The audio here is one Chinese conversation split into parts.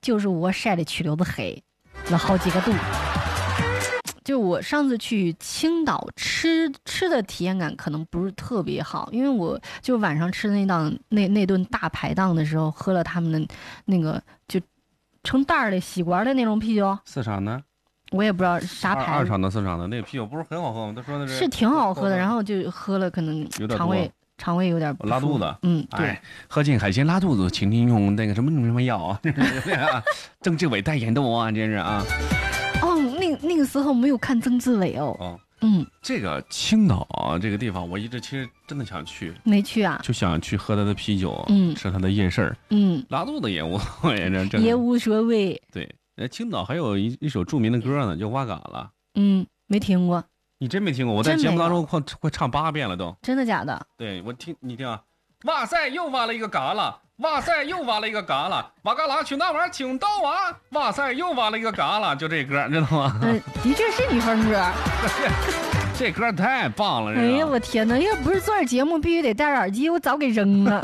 就是我晒的曲流子黑了好几个度。就我上次去青岛吃的体验感可能不是特别好，因为我就晚上吃的那顿大排档的时候，喝了他们的那个就成袋儿的吸管的那种啤酒， 四厂的， 我也不知道啥牌子， 二厂的四厂的那个啤酒不是很好喝吗？他说的是挺好喝的，然后就喝了可能肠胃有点拉肚子。 对， 喝进海鲜拉肚子，请您用那个什么药啊？曾志伟代言的啊，真是啊。 那个时候没有看曾志伟哦。 这个青岛这个地方，我一直其实真的想去， 没去啊， 就想去喝他的啤酒，吃他的夜市，拉肚子也无所谓， 也无所谓。 对，青岛还有一首著名的歌呢，叫《哇嘎了》。 没听过。 你真没听过？我在节目当中快唱8遍了都。 真的假的？ 对，你听啊，哇塞，又挖了一个嘎了。哇塞，又挖了一个嘎了，哇嘎啦去那玩意儿请到啊！哇塞，又挖了一个嘎了，就这歌，知道吗？ 的确是你风歌。 这歌太棒了！ 哎呀，我天哪！要不是做点节目，必须得戴着耳机，我早给扔了。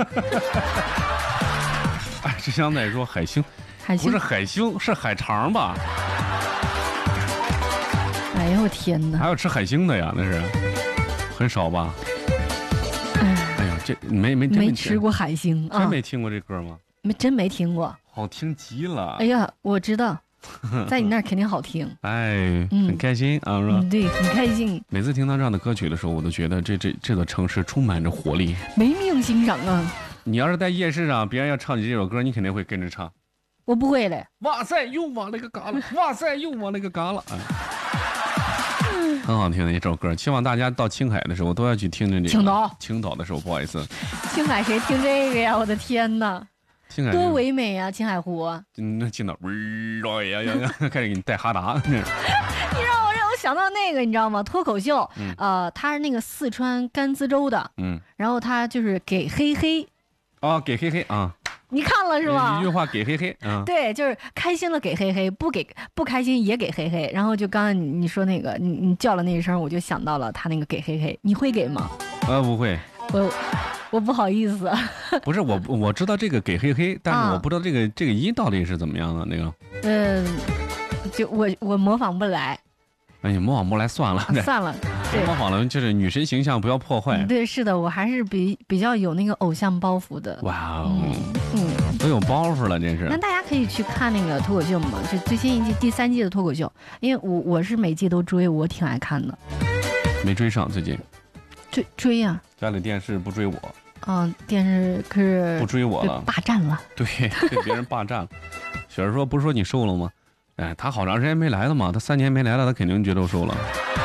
哎，这像在说海星，不是海星，是海肠吧？ 哎呦我天哪！ 还有吃海星的呀，那是很少吧？哎呦，这没吃过海星啊？ 真没听过这歌吗？ 真没听过。 好听极了！ 哎呀，我知道，在你那儿肯定好听。 哎，很开心啊，是吧？ 对，很开心。 每次听到这样的歌曲的时候，我都觉得这座城市充满着活力， 没命欣赏啊！ 你要是在夜市上，别人要唱起这首歌，你肯定会跟着唱。 我不会嘞。 哇塞，又挖了个嘎了！哇塞，又挖了个嘎了！哎。很好听的一首歌，希望大家到青海的时候都要去听听这个。青岛的时候，不好意思， 青海谁听这个呀？我的天哪， 青海多唯美呀！青海湖， 那青岛开始给你带哈达。 你让我想到那个，你知道吗？脱口秀，他是那个四川甘孜州的，然后他就是给黑黑， 给黑黑啊。 你看了是吗？ 一句话给黑黑， 对，就是开心了给黑黑，不开心也给黑黑。然后就刚才你说那个，你叫了那一声，我就想到了他那个给黑黑，你会给吗？ 不会， 我不好意思。 不是我知道这个给黑黑，但是我不知道这个音到底是怎么样的那个。 就我模仿不来。 哎呀，模仿不来算了， 算了。 模仿了就是女神形象不要破坏。 对，是的，我还是比较有那个偶像包袱的。 哇哦，都有包袱了，真是。 那大家可以去看那个脱口秀嘛，就最新一季第3季的脱口秀，因为我是每季都追，我挺爱看的。 没追上最近。 追呀！ 家里电视不追我。 电视可是不追我了， 霸占了。对， 被别人霸占了。雪儿说：“不是说你瘦了吗？”哎，他好长时间没来了嘛，他3年没来了，他肯定觉得我瘦了。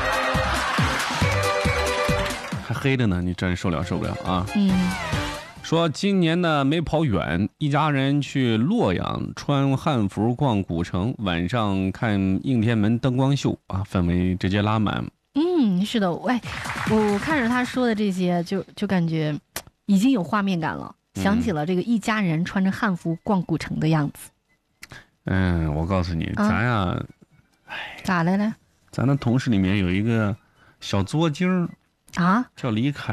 还黑着呢，你这受不了啊？说今年呢没跑远，一家人去洛阳穿汉服逛古城，晚上看应天门灯光秀啊，氛围直接拉满。 是的，我看着他说的这些，就感觉已经有画面感了，想起了这个一家人穿着汉服逛古城的样子。 我告诉你，咱呀， 咋来了？ 咱的同事里面有一个小作精叫李凯。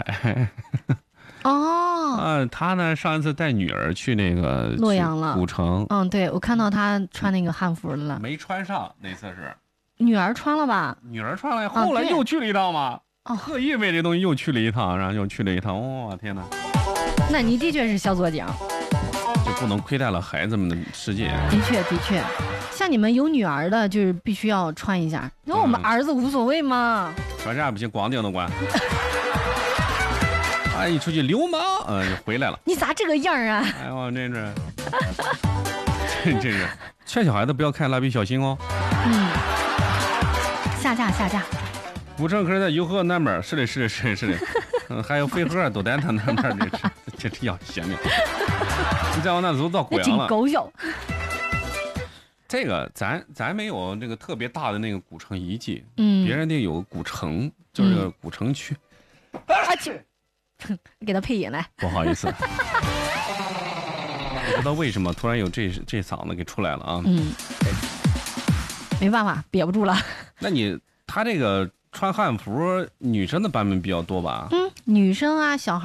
他呢上一次带女儿去那个洛阳了， 古城。 对，我看到他穿那个汉服了。 没穿上，那次是女儿穿了吧？ 女儿穿了，后来又去了一趟嘛。特意为这东西又去了一趟，然后又去了一趟。哇，天哪！ 那你的确是小作精。 就不能亏待了孩子们的世界。 的确，像你们有女儿的，就是必须要穿一下。那我们儿子无所谓嘛。 穿啥不行，光腚都管。一出去流氓，就回来了。 你咋这个样啊？ 哎呦，真是，劝小孩子不要看蜡笔小新哦。 下架。 古城可是在游河南边，是的。还有飞鹤都在他那边，这要闲命。你再往那走到贵阳了， 挺搞笑。 这个咱没有这个特别大的那个古城遗迹，别人那有古城，就是个古城区。 给他配音来， 不好意思。不知道为什么突然有这嗓子给出来了啊。 没办法，憋不住了。 那他这个穿汉服，女生的版本比较多吧？ 女生啊，小孩。